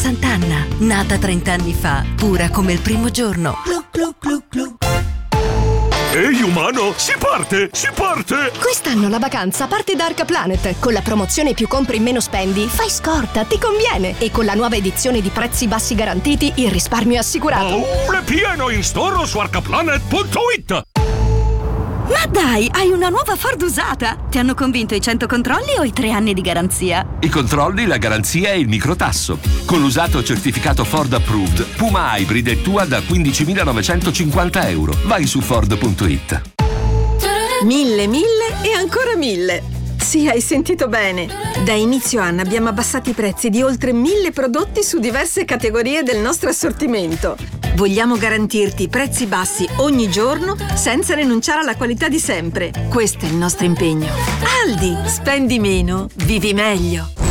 Sant'Anna, nata 30 anni fa, pura come il primo giorno. Glu glu glu glu. Ehi umano, si parte, si parte! Quest'anno la vacanza parte da Arca Planet. Con la promozione più compri meno spendi, fai scorta, ti conviene. E con la nuova edizione di prezzi bassi garantiti, il risparmio è assicurato. È pieno in store su arcaplanet.it. Ma dai, hai una nuova Ford usata! Ti hanno convinto i 100 controlli o i 3 anni di garanzia? I controlli, la garanzia e il microtasso. Con l'usato certificato Ford Approved, Puma Hybrid è tua da €15.950. Vai su Ford.it. 1000 e ancora 1000. Sì, hai sentito bene. Da inizio anno abbiamo abbassato i prezzi di oltre 1000 prodotti su diverse categorie del nostro assortimento. Vogliamo garantirti prezzi bassi ogni giorno senza rinunciare alla qualità di sempre. Questo è il nostro impegno. Aldi, spendi meno, vivi meglio.